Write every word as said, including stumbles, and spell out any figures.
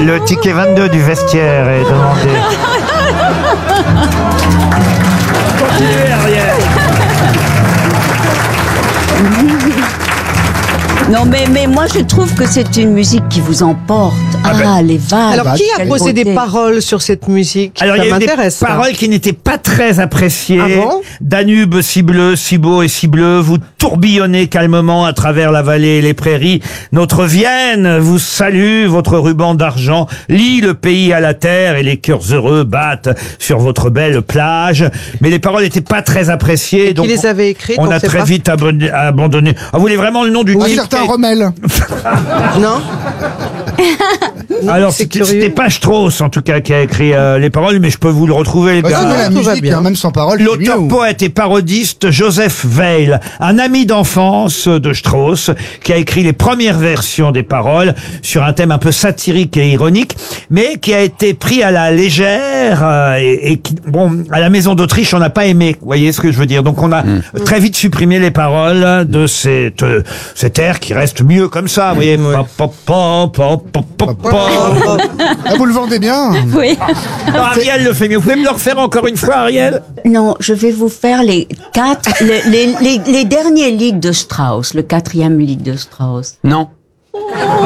Le ticket vingt-deux du vestiaire est demandé. Continuez, Ariel. Non, mais, mais moi, je trouve que c'est une musique qui vous emporte. Ah, ben. les vagues. Alors, qui a quelle posé des beauté. paroles sur cette musique? Alors, Ça il y a eu des m'intéresse. ça. paroles qui n'étaient pas très appréciées. Ah bon Danube si bleu, si beau et si bleu, vous tourbillonnez calmement à travers la vallée et les prairies. Notre Vienne vous salue, votre ruban d'argent lie le pays à la terre et les cœurs heureux battent sur votre belle plage. Mais les paroles n'étaient pas très appréciées. Qui donc les avait écrites? on on a sait très pas. vite abonné- abandonné. Ah, vous voulez vraiment le nom du Un type certain qui a- Rommel. Non. Alors, c'est c'était curieux. c'était pas Strauss, en tout cas, qui a écrit euh, les paroles, mais je peux vous le retrouver, les Ouais, gars. non, mais la tout va musique, bien. hein, même sans parole, c'est L'auteur, mieux. poète et parodiste Joseph Weil, un ami d'enfance de Strauss, qui a écrit les premières versions des paroles sur un thème un peu satirique et ironique, mais qui a été pris à la légère euh, et, et qui, bon, à la Maison d'Autriche, on n'a pas aimé. Vous voyez ce que je veux dire? Donc, on a très vite supprimé les paroles de cette, euh, cet air qui reste mieux comme ça. Vous voyez? Pa, pa, pa, pa, pa, pa, pa. Ah, vous le vendez bien. Oui. Non, Ariel le fait mieux. Vous pouvez me le refaire encore une fois, Ariel? Non, je vais vous faire les quatre, les, les, les, les derniers ligues de Strauss, le quatrième ligue de Strauss. Non.